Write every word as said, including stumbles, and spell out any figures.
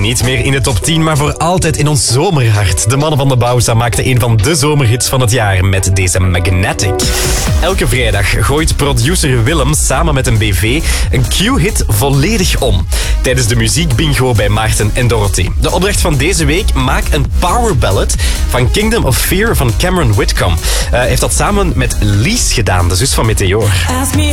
Niet meer in de top tien, maar voor altijd in ons zomerhart. De mannen van de Bauza maakten een van de zomerhits van het jaar met deze Magnetic. Elke vrijdag gooit producer Willem samen met een B V een Q-hit volledig om. Tijdens de muziekbingo bij Maarten en Dorothy. De opdracht van deze week: maak een power ballad van Kingdom of Fear van Cameron Whitcomb. Hij uh, heeft dat samen met Lies gedaan, de zus van Meteor. Ask me